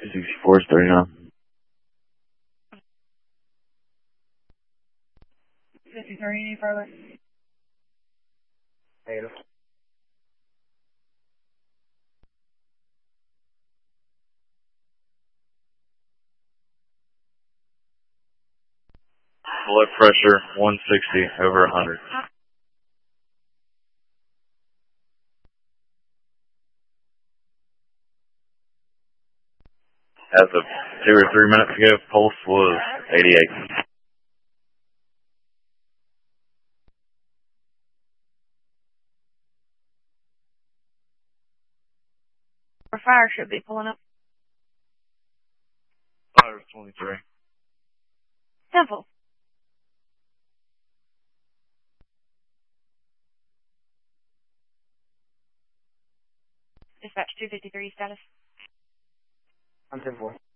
264 is 39. 53, any further? Negative. Blood pressure 160 over 100. As of 2 or 3 minutes ago, pulse was 88. Our fire should be pulling up. Fire was 23. Simple. Dispatch 253 status. I'm 10-4.